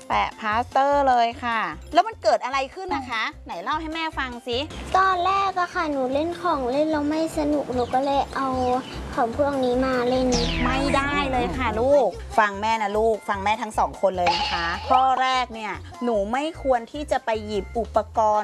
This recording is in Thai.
แปะพลาสเตอร์เลยค่ะแล้วมันเกิดอะไรขึ้นนะคะไหนเล่าให้แม่ฟังสิตอนแรกอะค่ะหนูเล่นของเล่นแล้วไม่สนุกหนูก็เลยเอาของพวกนี้มาเล่นไม่ได้เลยค่ะลูกฟังแม่นะลูกฟังแม่ทั้งสองคนเลยนะคะข้อแรกเนี่ยหนูไม่ควรที่จะไปหยิบอุปกรณ์